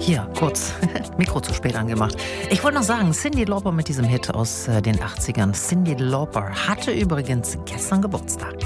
Hier, kurz Mikro zu spät angemacht. Ich wollte noch sagen, Cyndi Lauper mit diesem Hit aus den 80ern. Cyndi Lauper hatte übrigens gestern Geburtstag.